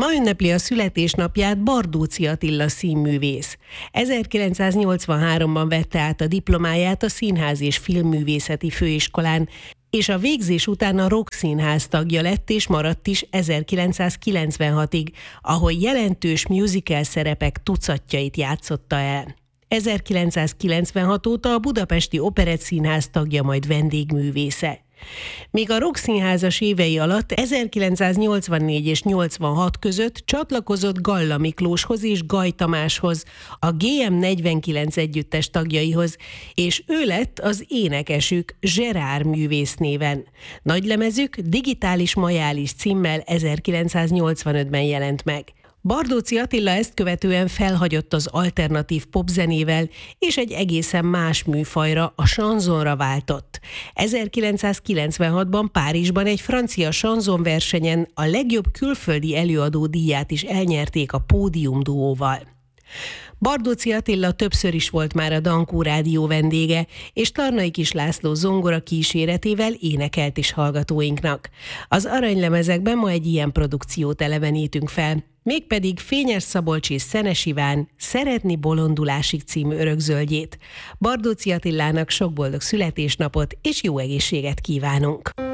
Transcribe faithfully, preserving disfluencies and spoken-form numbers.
Ma ünnepli a születésnapját Bardóczy Attila színművész. ezerkilencszáznyolcvanháromban vette át a diplomáját a Színház és Filmművészeti Főiskolán, és a végzés után a Rock Színház tagja lett és maradt is ezerkilencszázkilencvenhatig, ahol jelentős musical szerepek tucatjait játszotta el. ezerkilencszázkilencvenhat óta a Budapesti Operettszínház tagja, majd vendégművésze. Míg a Rock Színházas évei alatt ezerkilencszáznyolcvannégy és nyolcvanhat között csatlakozott Galla Miklóshoz és Gaj Tamáshoz, a gé em negyvenkilenc együttes tagjaihoz, és ő lett az énekesük Gerard művész néven. Nagylemezük Digitális Majális címmel ezerkilencszáznyolcvanötben jelent meg. Bardóczy Attila ezt követően felhagyott az alternatív popzenével, és egy egészen más műfajra, a chanzonra váltott. ezerkilencszázkilencvenhatban Párizsban egy francia chanzonversenyen a legjobb külföldi előadó díját is elnyerték a Pódium duóval. Bardóczy Attila többször is volt már a Dankó Rádió vendége, és Tarnai Kis László zongora kíséretével énekelt is hallgatóinknak. Az aranylemezekben ma egy ilyen produkciót elevenítünk fel, mégpedig Fényes Szabolcs és Szenes Iván Szeretni bolondulásig című örökzöldjét. Bardóczy Attilának sok boldog születésnapot és jó egészséget kívánunk!